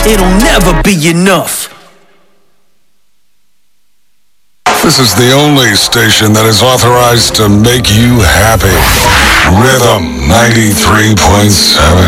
it'll never be enough. This is the only station that is authorized to make you happy. Rhythm 93.7.